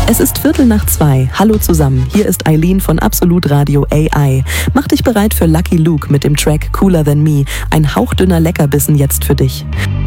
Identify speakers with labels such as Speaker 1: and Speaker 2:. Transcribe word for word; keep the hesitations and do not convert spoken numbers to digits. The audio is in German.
Speaker 1: Es ist Viertel nach zwei. Hallo zusammen, hier ist Eileen von Absolut Radio A I. Mach dich bereit für Lucky Luke mit dem Track Cooler Than Me. Ein hauchdünner Leckerbissen jetzt für dich.